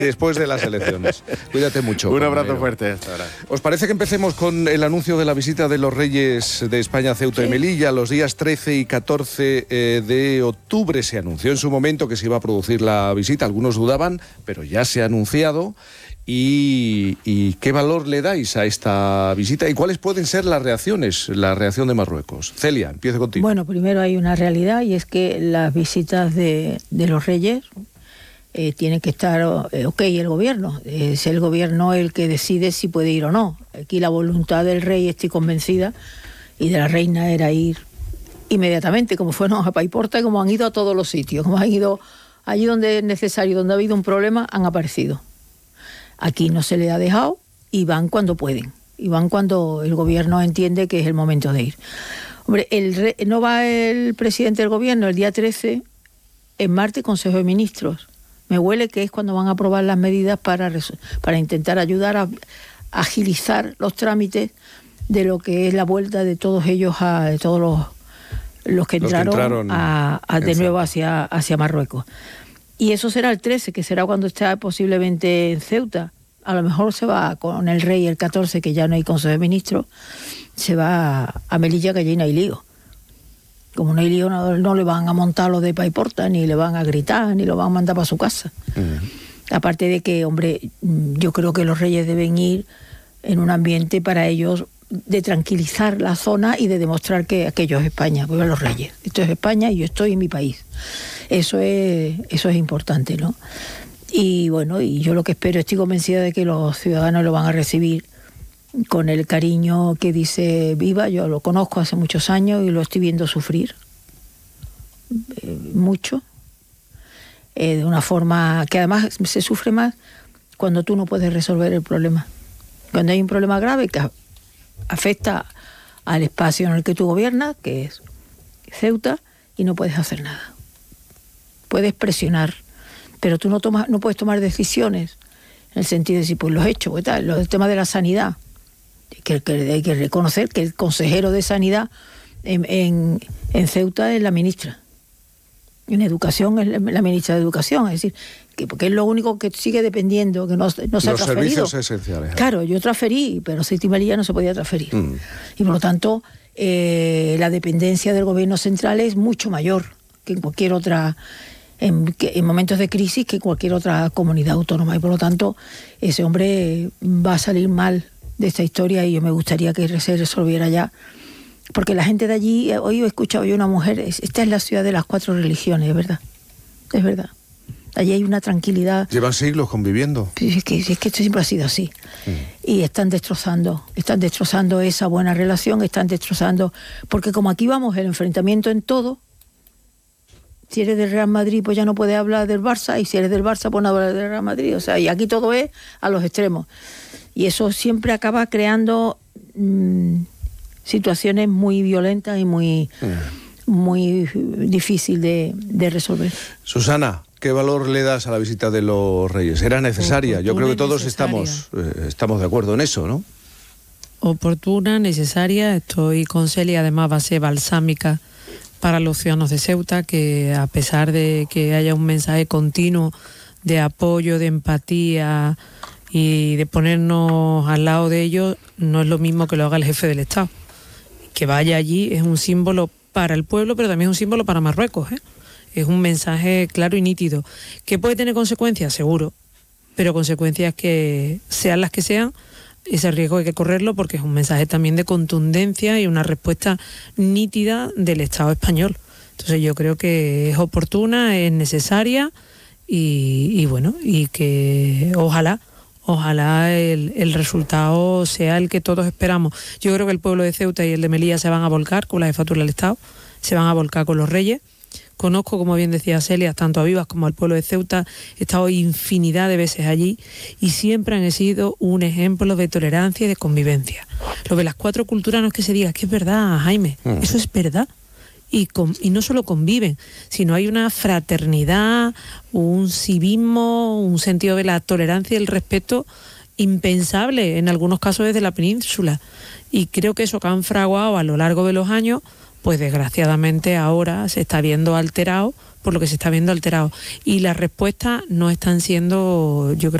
después de las elecciones. Cuídate mucho. Un abrazo fuerte hasta ahora. ¿Os parece que empecemos con el anuncio de la visita de los Reyes de España a Ceuta y Melilla? Los días 13 y 14 de octubre se anunció en su momento que se iba a producir la visita. Algunos dudaban, pero ya se ha anunciado. ¿Y qué valor le dais a esta visita? ¿Y cuáles pueden ser las reacciones, la reacción de Marruecos? Celia, empiezo contigo. Bueno, primero hay una realidad y es que las visitas de los Reyes tiene que estar el gobierno. Es el gobierno el que decide si puede ir o no. Aquí la voluntad del rey, estoy convencida, y de la reina era ir inmediatamente, como fueron a Paiporta y como han ido a todos los sitios, como han ido allí donde es necesario, donde ha habido un problema, han aparecido. Aquí no se le ha dejado y van cuando pueden, y van cuando el gobierno entiende que es el momento de ir. Hombre, no va el presidente del gobierno el día 13, en martes, Consejo de Ministros. Me huele que es cuando van a aprobar las medidas para intentar ayudar a agilizar los trámites de lo que es la vuelta de todos ellos, de todos los que entraron de nuevo hacia Marruecos. Y eso será el 13, que será cuando esté posiblemente en Ceuta. A lo mejor se va con el rey el 14, que ya no hay Consejo de Ministros, se va a Melilla, que allí no hay lío. Como no hay lío, no le van a montar lo de Paiporta, ni le van a gritar, ni lo van a mandar para su casa. Aparte de que, hombre, yo creo que los reyes deben ir en un ambiente para ellos de tranquilizar la zona y de demostrar que aquello es España. Pues los reyes, esto es España y yo estoy en mi país. Eso es importante, ¿no? Y bueno, y yo lo que espero, estoy convencida de que los ciudadanos lo van a recibir con el cariño que dice Viva. Yo lo conozco hace muchos años y lo estoy viendo sufrir mucho, de una forma que además se sufre más cuando tú no puedes resolver el problema. Cuando hay un problema grave que afecta al espacio en el que tú gobiernas, que es Ceuta, y no puedes hacer nada. Puedes presionar, pero tú no puedes tomar decisiones en el sentido de decir, pues lo he hecho, pues tal. El tema de la sanidad, hay que reconocer que el consejero de Sanidad en Ceuta es la ministra. En Educación es la ministra de Educación, es decir, porque es lo único que sigue dependiendo, que no se ha transferido. Los servicios esenciales. Claro, yo transferí, pero Ceuta y Melilla no se podía transferir. Y por lo tanto, la dependencia del gobierno central es mucho mayor que en cualquier otra, en momentos de crisis, que en cualquier otra comunidad autónoma. Y por lo tanto, ese hombre va a salir mal de esta historia y yo me gustaría que se resolviera ya. Porque la gente de allí, hoy he escuchado yo una mujer, esta es la ciudad de las 4 religiones, es verdad. Es verdad. Allí hay una tranquilidad. Llevan siglos conviviendo. Es que esto siempre ha sido así. Y están destrozando esa buena relación, están destrozando. Porque como aquí vamos, el enfrentamiento en todo. Si eres del Real Madrid, pues ya no puedes hablar del Barça, y si eres del Barça, pues no hablar del Real Madrid. O sea, y aquí todo es a los extremos. Y eso siempre acaba creando situaciones muy violentas y muy difícil de resolver. Susana, ¿qué valor le das a la visita de los Reyes? ¿Era necesaria? Oportuna. Yo creo que todos Necesaria. estamos de acuerdo en eso, ¿no? Oportuna, necesaria. Estoy con Celia, además va a ser balsámica para los ciudadanos de Ceuta, que a pesar de que haya un mensaje continuo de apoyo, de empatía y de ponernos al lado de ellos, no es lo mismo que lo haga el jefe del Estado. Que vaya allí es un símbolo para el pueblo, pero también es un símbolo para Marruecos, ¿eh? Es un mensaje claro y nítido. ¿Que puede tener consecuencias? Seguro, pero consecuencias que sean las que sean, ese riesgo hay que correrlo, porque es un mensaje también de contundencia y una respuesta nítida del Estado español. Entonces yo creo que es oportuna, es necesaria y bueno, y que ojalá el resultado sea el que todos esperamos. Yo creo que el pueblo de Ceuta y el de Melilla se van a volcar con la jefatura del Estado, se van a volcar con los Reyes. Conozco, como bien decía Celia, tanto a Vivas como al pueblo de Ceuta, he estado infinidad de veces allí y siempre han sido un ejemplo de tolerancia y de convivencia. Lo de las 4 culturas no es que se diga, que es verdad, Jaime, eso es verdad. Y no solo conviven, sino hay una fraternidad, un civismo, un sentido de la tolerancia y el respeto impensable en algunos casos desde la península. Y creo que eso que han fraguado a lo largo de los años, pues desgraciadamente ahora se está viendo alterado por lo que se está viendo alterado. Y las respuestas no están siendo, yo creo,